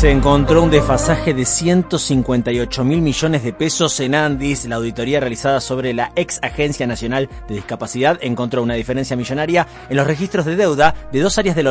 Se encontró un desfasaje de 158.000 millones de pesos en Andis. La auditoría realizada sobre la ex Agencia Nacional de Discapacidad encontró una diferencia millonaria en los registros de deuda de dos áreas de la